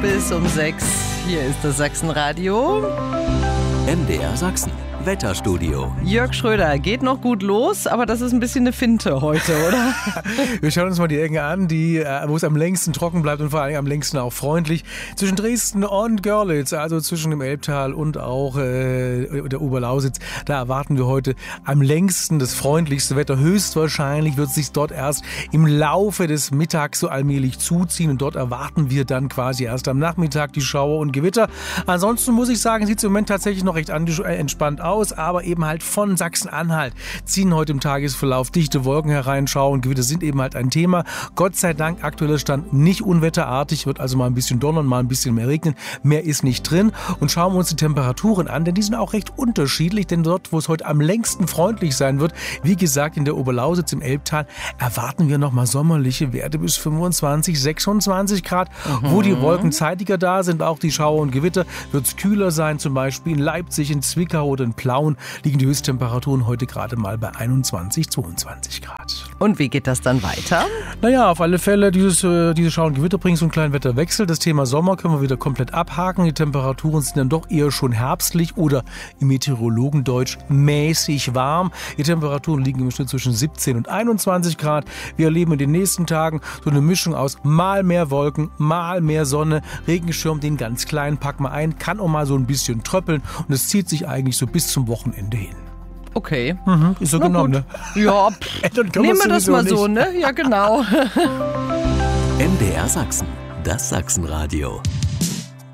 bis um 6. Hier ist das Sachsenradio. MDR Sachsen, Wetterstudio. Jörg Schröder, geht noch gut los, aber das ist ein bisschen eine Finte heute, oder? Wir schauen uns mal die Ecken an, wo es am längsten trocken bleibt und vor allem am längsten auch freundlich. Zwischen Dresden und Görlitz, also zwischen dem Elbtal und auch der Oberlausitz, da erwarten wir heute am längsten das freundlichste Wetter. Höchstwahrscheinlich wird es sich dort erst im Laufe des Mittags so allmählich zuziehen und dort erwarten wir dann quasi erst am Nachmittag die Schauer und Gewitter. Ansonsten muss ich sagen, sieht es im Moment tatsächlich noch recht entspannt aus, aber eben halt von Sachsen-Anhalt ziehen heute im Tagesverlauf dichte Wolken herein. Schauer und Gewitter sind eben halt ein Thema. Gott sei Dank aktueller Stand nicht unwetterartig, wird also mal ein bisschen donnern, mal ein bisschen mehr regnen. Mehr ist nicht drin und schauen wir uns die Temperaturen an, denn die sind auch recht unterschiedlich, denn dort, wo es heute am längsten freundlich sein wird, wie gesagt in der Oberlausitz im Elbtal, erwarten wir nochmal sommerliche Werte bis 25, 26 Grad. Wo die Wolken zeitiger da sind, auch die Schauer und Gewitter, wird es kühler sein, zum Beispiel in Leipzig, in Zwickau oder in Plauen liegen die Höchsttemperaturen heute gerade mal bei 21, 22 Grad. Und wie geht das dann weiter? Naja, auf alle Fälle, diese Schauer und Gewitter bringen so einen kleinen Wetterwechsel. Das Thema Sommer können wir wieder komplett abhaken. Die Temperaturen sind dann doch eher schon herbstlich oder im Meteorologendeutsch mäßig warm. Die Temperaturen liegen im Schnitt zwischen 17 und 21 Grad. Wir erleben in den nächsten Tagen so eine Mischung aus mal mehr Wolken, mal mehr Sonne. Regenschirm, den ganz kleinen packen wir ein, kann auch mal so ein bisschen tröppeln und es zieht sich eigentlich so bis zum Wochenende hin. Okay. Ist so genommen, ne? Ja, nehmen wir das mal nicht. so, ne? Ja, genau. MDR Sachsen, das Sachsenradio.